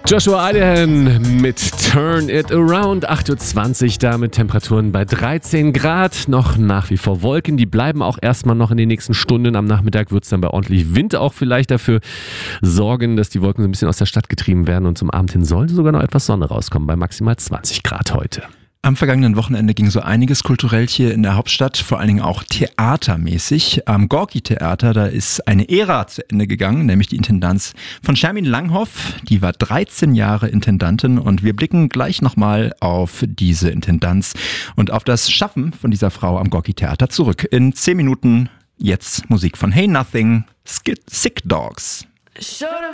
Joshua Idahan mit Turn It Around, 8.20 Uhr da mit Temperaturen bei 13 Grad. Noch nach wie vor Wolken, die bleiben auch erstmal noch in den nächsten Stunden. Am Nachmittag wird es dann bei ordentlich Wind auch vielleicht dafür sorgen, dass die Wolken so ein bisschen aus der Stadt getrieben werden. Und zum Abend hin sollte sogar noch etwas Sonne rauskommen bei maximal 20 Grad heute. Am vergangenen Wochenende ging so einiges kulturell hier in der Hauptstadt, vor allen Dingen auch theatermäßig. Am Gorki-Theater, da ist eine Ära zu Ende gegangen, nämlich die Intendanz von Shermin Langhoff. Die war 13 Jahre Intendantin und wir blicken gleich nochmal auf diese Intendanz und auf das Schaffen von dieser Frau am Gorki-Theater zurück. In 10 Minuten jetzt Musik von Hey Nothing, Sick Dogs. Should've